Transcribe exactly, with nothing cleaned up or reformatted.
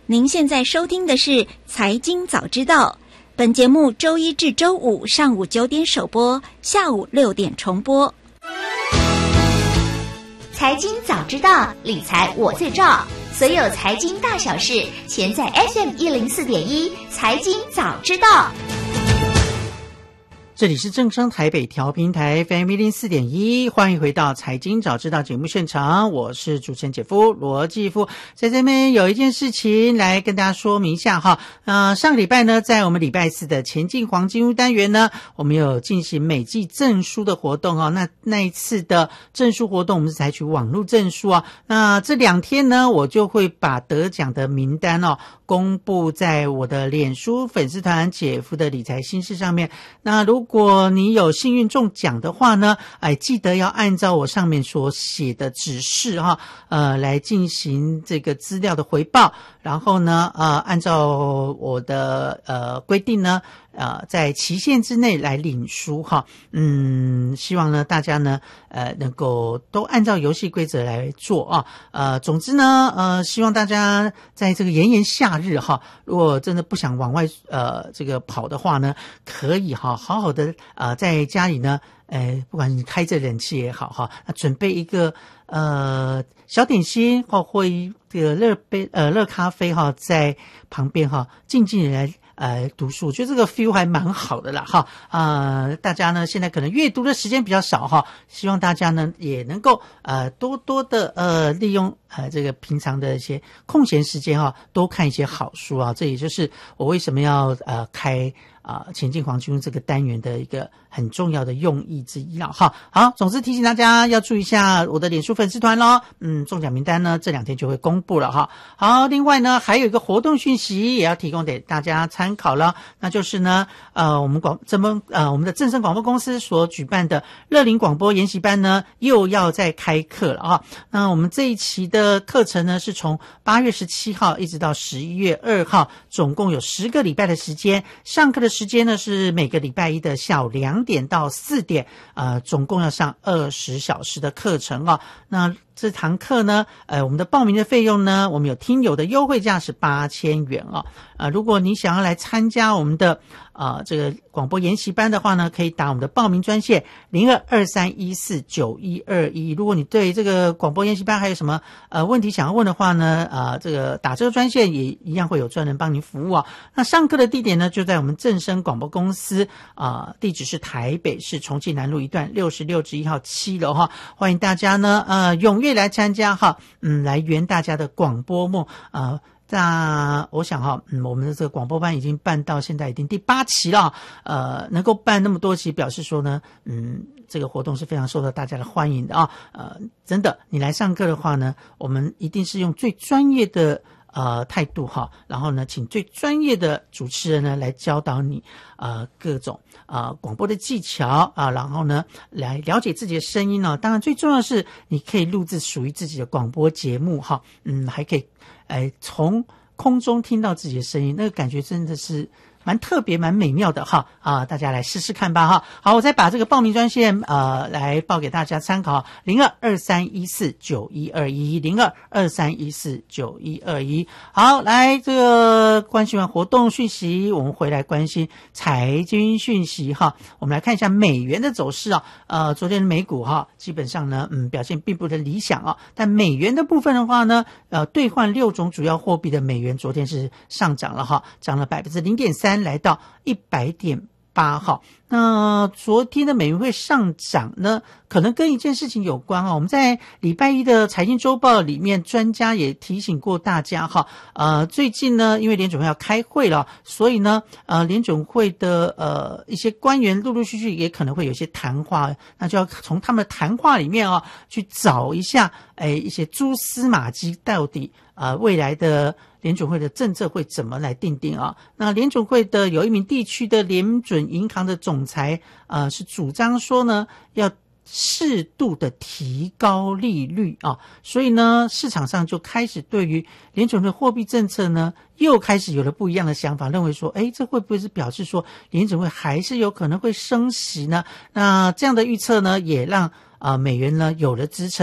您现在收听的是《财经早知道》，本节目周一至周五上午九点首播，下午六点重播。 财经早知道，理财我最照，所有财经大小事，全在 F M 一零四点一财经早知道。 这里是正声台北调频台 F M 一零四点一，欢迎回到财经早知道节目现场，我是主持人姐夫罗继夫。在这边有一件事情来跟大家说明一下哈，呃，上个礼拜呢，在我们礼拜四的前进黄金屋单元呢，我们有进行每季证书的活动哦。那那一次的证书活动，我们是采取网络证书啊。那这两天呢，我就会把得奖的名单哦公布在我的脸书粉丝团姐夫的理财心事上面。那如如果你有幸运中奖的话呢，哎，记得要按照我上面所写的指示哈，呃，来进行这个资料的回报，然后呢，呃，按照我的呃规定呢，呃，在期限之内来领书哈。嗯，希望呢大家呢，呃，能够都按照游戏规则来做啊。呃，总之呢，呃，希望大家在这个炎炎夏日哈，如果真的不想往外呃这个跑的话呢，可以哈，好好的。呃，在家里呢，呃，不管你开着冷气也好哈，那准备一个呃小点心或或一个热杯呃热咖啡哈，在旁边哈，静静的来呃读书，我觉得这个 feel 还蛮好的啦哈。呃，大家呢现在可能阅读的时间比较少哈，希望大家呢也能够呃多多的呃利用呃这个平常的一些空闲时间哈，多看一些好书啊。这也就是我为什么要呃开。啊，前进黄金屋这个单元的一个很重要的用意之一了哈。好，总之提醒大家要注意一下我的脸书粉丝团咯。嗯，中奖名单呢这两天就会公布了哈。好，另外呢还有一个活动讯息也要提供给大家参考了，那就是呢呃我们广这么呃我们的正声广播公司所举办的乐龄广播研习班呢又要再开课了啊。那我们这一期的课程呢是从八月十七号一直到十一月二号，总共有十个礼拜的时间，上课的时间呢是每个礼拜一的下午两点到四点，呃，总共要上二十小时的课程哦。那这堂课呢，呃，我们的报名的费用呢，我们有听友的优惠价是八千元哦。呃，如果你想要来参加我们的呃这个广播研习班的话呢，可以打我们的报名专线零二二三一四九一二一。如果你对这个广播研习班还有什么呃问题想要问的话呢，呃，这个打这个专线也一样会有专人帮您服务啊。那上课的地点呢，就在我们正声广播公司啊、呃，地址是台北市重庆南路一段六十六至一号七楼哈，欢迎大家呢呃踊跃来参加哈，嗯，来圆大家的广播梦啊。呃那我想哈，嗯，我们的这个广播班已经办到现在已经第八期了，呃，能够办那么多期，表示说呢，嗯，这个活动是非常受到大家的欢迎的啊，呃，真的，你来上课的话呢，我们一定是用最专业的呃态度哈，然后呢，请最专业的主持人呢来教导你呃各种呃广播的技巧啊，然后呢来了解自己的声音呢、哦。当然最重要的是你可以录制属于自己的广播节目哈，嗯，还可以哎从空中听到自己的声音，那个感觉真的是蛮特别蛮美妙的哈啊，大家来试试看吧哈。好，我再把这个报名专线呃来报给大家参考，零二二三一四九一二一零二二三一四九一二一。好，来这个关心完活动讯息，我们回来关心财经讯息哈。我们来看一下美元的走势啊，呃，昨天的美股哈，基本上呢，嗯，表现并不的理想啊。但美元的部分的话呢，呃，兑换六种主要货币的美元昨天是上涨了哈，涨了百分之零点三。来到一百点八号。那昨天的美元会上涨呢，可能跟一件事情有关啊。我们在礼拜一的财经周报里面，专家也提醒过大家哈，呃，最近呢，因为联准会要开会了，所以呢，呃，联准会的呃一些官员陆陆续续也可能会有一些谈话，那就要从他们的谈话里面啊，去找一下，哎，一些蛛丝马迹，到底呃未来的联准会的政策会怎么来定定啊？那联准会的有一名地区的联准银行的总裁，呃，是主张说呢，要适度的提高利率啊，所以呢，市场上就开始对于联准会货币政策呢，又开始有了不一样的想法，认为说，诶，这会不会是表示说联准会还是有可能会升息呢？那这样的预测呢，也让啊、呃、美元呢有了支撑。